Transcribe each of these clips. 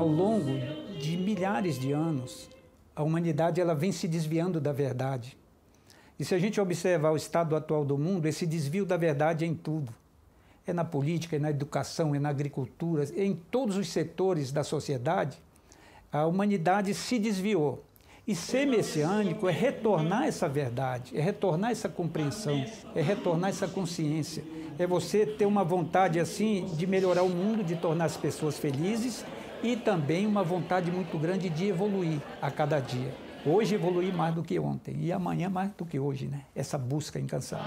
Ao longo de milhares de anos, a humanidade ela vem se desviando da verdade. E se a gente observar o estado atual do mundo, esse desvio da verdade é em tudo. É na política, é na educação, é na agricultura, é em todos os setores da sociedade, a humanidade se desviou. E ser messiânico é retornar essa verdade, é retornar essa compreensão, é retornar essa consciência. É você ter uma vontade assim de melhorar o mundo, de tornar as pessoas felizes e também uma vontade muito grande de evoluir a cada dia. Hoje evoluir mais do que ontem e amanhã mais do que hoje, né? Essa busca incansável.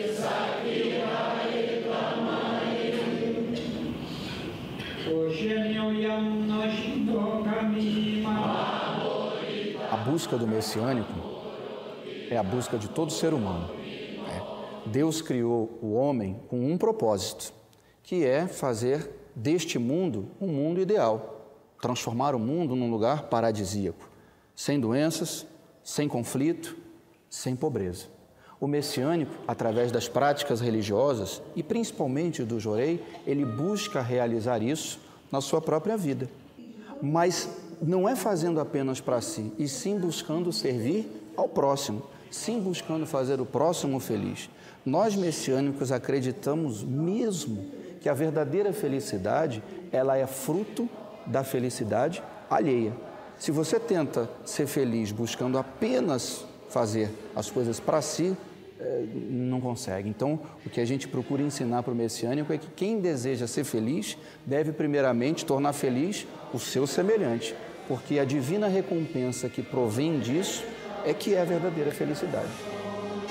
A busca do messiânico é a busca de todo ser humano. Deus criou o homem com um propósito, que é fazer deste mundo um mundo ideal, transformar o mundo num lugar paradisíaco, sem doenças, sem conflito, sem pobreza. O messiânico, através das práticas religiosas e principalmente do jorei, ele busca realizar isso na sua própria vida. Mas não é fazendo apenas para si, e sim buscando servir ao próximo, sim buscando fazer o próximo feliz. Nós messiânicos acreditamos mesmo que a verdadeira felicidade, ela é fruto da felicidade alheia. Se você tenta ser feliz buscando apenas fazer as coisas para si, não consegue. Então, o que a gente procura ensinar para o messiânico é que quem deseja ser feliz deve primeiramente tornar feliz o seu semelhante, porque a divina recompensa que provém disso é que é a verdadeira felicidade.